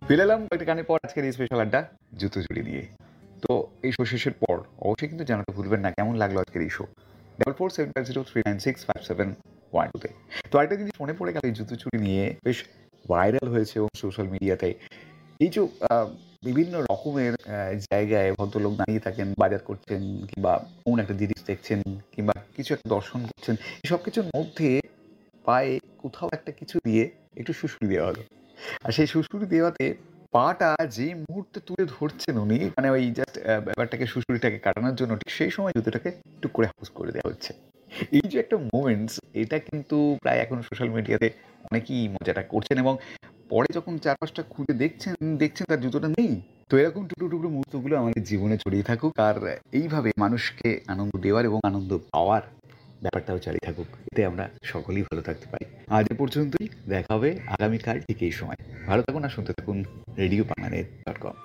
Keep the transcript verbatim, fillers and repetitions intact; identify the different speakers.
Speaker 1: ফিরে এলাম একটা গানের পর আজকের এই স্পেশাল আড্ডা জুতো চুরি দিয়ে। তো এই শো শেষের পর অবশ্যই কিন্তু জানাতে ভুলবেন না কেমন লাগলো আজকের এই show. Double four seven five zero three nine six five seven one টুতে। তো আরেকটা জিনিস মনে পড়ে গেল, এই জুতো চুরি নিয়ে বেশ ভাইরাল হয়েছে এবং সোশ্যাল মিডিয়াতে এই যে আহ, বিভিন্ন রকমের আহ, জায়গায় ভদ্রলোক দাঁড়িয়ে থাকেন, বাজার করছেন, কিংবা কোন একটা জিনিস দেখছেন, কিংবা কিছু একটা দর্শন করছেন, সব কিছুর মধ্যে পায়ে কোথাও একটা কিছু দিয়ে একটু শুশুরি দেওয়া হলো। আর সেই শুশুরি দেওয়াতে পাটা যে মুহূর্তে তুলে ধরছেন উনি, মানে ওই জাস্ট ব্যাপারটাকে শুশুরিটাকে কাটানোর জন্য ঠিক সেই সময় জুতোটাকে একটু করে হাউস করে দেওয়া হচ্ছে। এই যে একটা মুভমেন্টস, এটা কিন্তু প্রায় এখন সোশ্যাল মিডিয়াতে অনেকেই মজাটা করছেন, এবং পরে যখন চার পাঁচটা খুঁজে দেখছেন দেখছেন তার জুতোটা নেই। তো এরকম টুকরো টুকরো মুহূর্তগুলো আমাদের জীবনে ছড়িয়ে থাকুক, আর এইভাবে মানুষকে আনন্দ দেওয়ার এবং আনন্দ পাওয়ার ব্যাপারটাও চালিয়ে থাকুক, এতে আমরা সকলেই ভালো থাকতে পারি। আজ এ পর্যন্তই, দেখা হবে আগামীকাল ঠিক এই সময়। ভালো থাকুন আর শুনতে থাকুন রেডিও বাংলা ডট কম।